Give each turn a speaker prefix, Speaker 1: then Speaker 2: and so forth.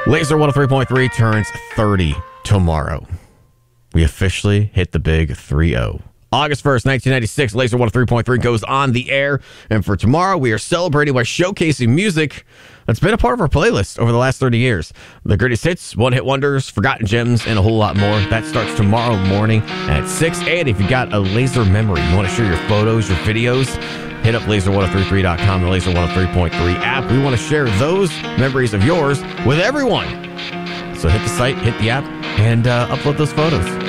Speaker 1: Laser 103.3 turns 30 tomorrow. We officially hit the big 3-0. August 1st, 1996, Laser 103.3 goes on the air. And for tomorrow, we are celebrating by showcasing music that's been a part of our playlist over the last 30 years. The greatest hits, one-hit wonders, forgotten gems, and a whole lot more. That starts tomorrow morning at 6. And if you got a laser memory, you want to share your photos, your videos, hit up laser1033.com, the Laser 103.3 app. We want to share those memories of yours with everyone. So hit the site, hit the app, and upload those photos.